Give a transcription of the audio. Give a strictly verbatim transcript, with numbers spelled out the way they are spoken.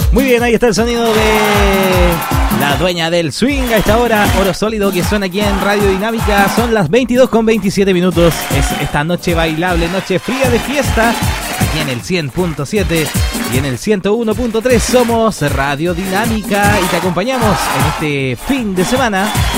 Muy bien, ahí está el sonido de la dueña del swing a esta hora, Oro Sólido, que suena aquí en Radio Dinámica. Son las veintidós con veintisiete minutos. Es esta noche bailable, noche fría de fiesta, aquí en el cien punto siete y en el ciento uno punto tres. Somos Radio Dinámica y te acompañamos en este fin de semana